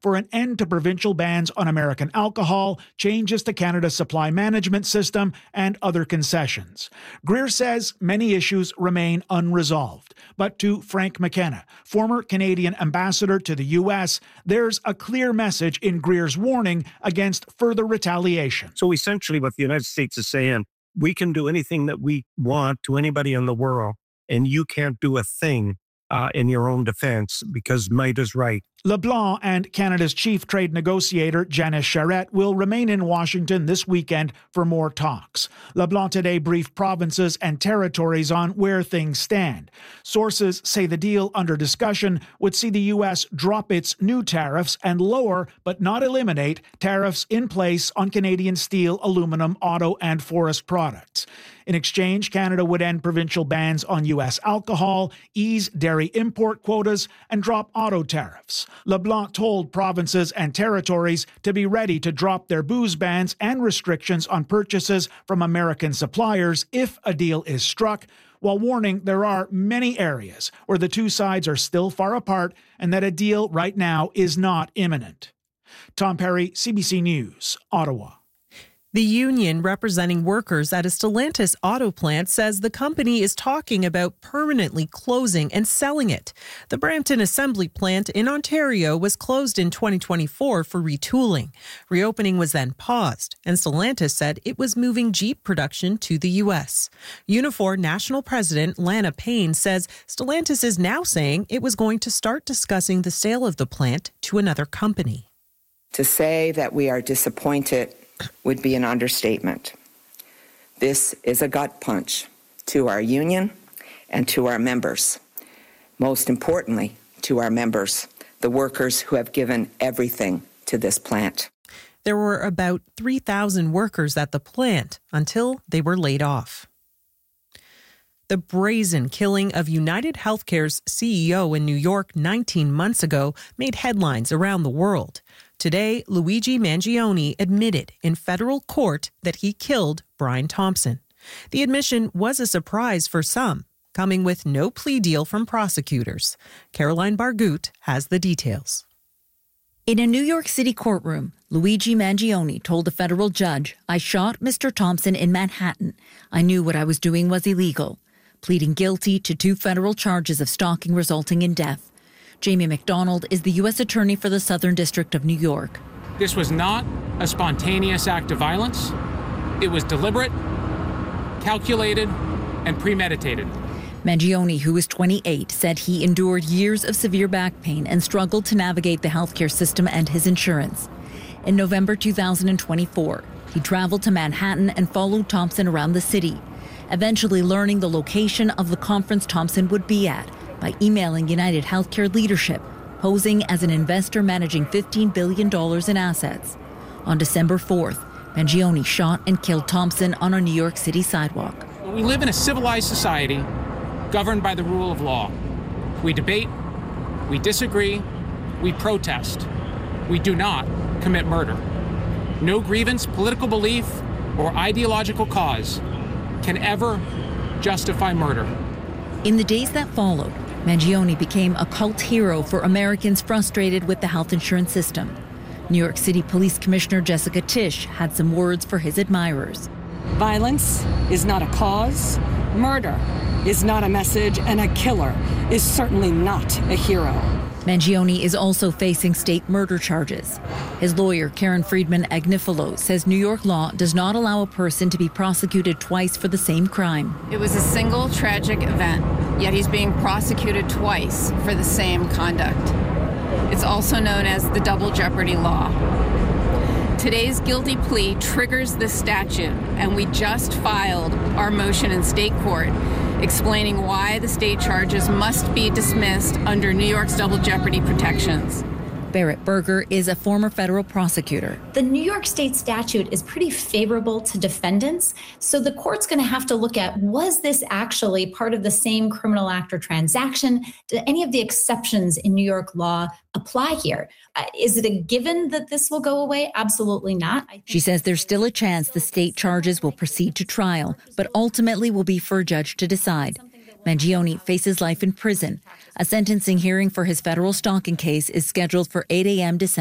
for an end to provincial bans on American alcohol, changes to Canada's supply management system, and other concessions. Greer says many issues remain unresolved. But to Frank McKenna, former Canadian ambassador to the U.S., there's a clear message in Greer's warning against further retaliation. So essentially what the United States is saying, we can do anything that we want to anybody in the world, and you can't do a thing in your own defense because might is right. LeBlanc and Canada's chief trade negotiator, Janice Charette, will remain in Washington this weekend for more talks. LeBlanc today briefed provinces and territories on where things stand. Sources say the deal under discussion would see the U.S. drop its new tariffs and lower, but not eliminate, tariffs in place on Canadian steel, aluminum, auto, and forest products. In exchange, Canada would end provincial bans on U.S. alcohol, ease dairy import quotas, and drop auto tariffs. LeBlanc told provinces and territories to be ready to drop their booze bans and restrictions on purchases from American suppliers if a deal is struck, while warning there are many areas where the two sides are still far apart and that a deal right now is not imminent. Tom Perry, CBC News, Ottawa. The union representing workers at a Stellantis auto plant says the company is talking about permanently closing and selling it. The Brampton assembly plant in Ontario was closed in 2024 for retooling. Reopening was then paused, and Stellantis said it was moving Jeep production to the U.S. Unifor National President Lana Payne says Stellantis is now saying it was going to start discussing the sale of the plant to another company. To say that we are disappointed would be an understatement. This is a gut punch to our union and to our members. Most importantly, to our members, the workers who have given everything to this plant. There were about 3,000 workers at the plant until they were laid off. The brazen killing of United Healthcare's CEO in New York 19 months ago made headlines around the world. Today, Luigi Mangione admitted in federal court that he killed Brian Thompson. The admission was a surprise for some, coming with no plea deal from prosecutors. Caroline Bargout has the details. In a New York City courtroom, Luigi Mangione told a federal judge, "I shot Mr. Thompson in Manhattan. I knew what I was doing was illegal," pleading guilty to 2 federal charges of stalking resulting in death. Jamie McDonald is the U.S. Attorney for the Southern District of New York. This was not a spontaneous act of violence. It was deliberate, calculated, and premeditated. Mangione, who is 28, said he endured years of severe back pain and struggled to navigate the healthcare system and his insurance. In November 2024, he traveled to Manhattan and followed Thompson around the city, eventually learning the location of the conference Thompson would be at by emailing United Healthcare leadership, posing as an investor managing $15 billion in assets. On December 4th, Mangione shot and killed Thompson on a New York City sidewalk. We live in a civilized society governed by the rule of law. We debate, we disagree, we protest. We do not commit murder. No grievance, political belief, or ideological cause can ever justify murder. In the days that followed, Mangione became a cult hero for Americans frustrated with the health insurance system. New York City Police Commissioner Jessica Tisch had some words for his admirers. Violence is not a cause, murder is not a message, and a killer is certainly not a hero. Mangione is also facing state murder charges. His lawyer, Karen Friedman Agnifilo, says New York law does not allow a person to be prosecuted twice for the same crime. It was a single tragic event, yet he's being prosecuted twice for the same conduct. It's also known as the double jeopardy law. Today's guilty plea triggers this statute, and we just filed our motion in state court explaining why the state charges must be dismissed under New York's double jeopardy protections. Barrett Berger is a former federal prosecutor. The New York State statute is pretty favorable to defendants, so the court's going to have to look at, was this actually part of the same criminal act or transaction? Do any of the exceptions in New York law apply here? Is it a given that this will go away? Absolutely not. She says there's still a chance the state charges will proceed to trial, but ultimately will be for a judge to decide. Mangione faces life in prison. A sentencing hearing for his federal stalking case is scheduled for 8 a.m. December